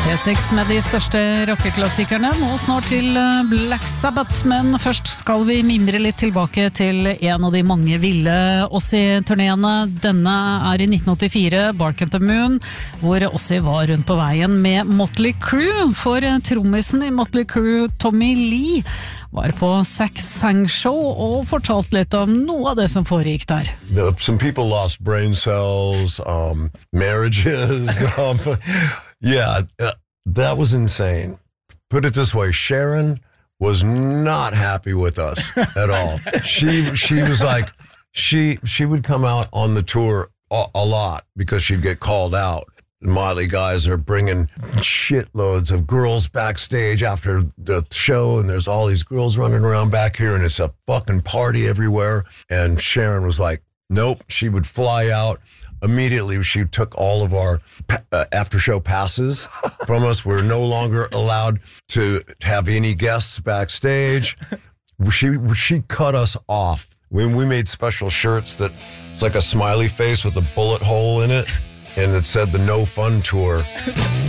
P6 med de største rockeklassikerne, nå snart til Black Sabbath, men først skal vi mimre litt tilbake til en av de mange ville Ozzy-turnéene. Denne er i 1984, Bark at the Moon, hvor Ozzy var rundt på veien med Motley Crue, for trommisen i Motley Crue, Tommy Lee, var på Zack Sang-show og fortalt litt om noe av det som foregikk der. Some people lost brain cells, marriages, yeah, that was insane. Put it this way, Sharon was not happy with us at all. She was like, she would come out on the tour a lot because she'd get called out. Miley guys are bringing shitloads of girls backstage after the show, and there's all these girls running around back here, and it's a fucking party everywhere. And Sharon was like, nope. She would fly out. Immediately, she took all of our after-show passes from us. We're no longer allowed to have any guests backstage. She cut us off. We made special shirts that it's like a smiley face with a bullet hole in it, and it said the No Fun Tour.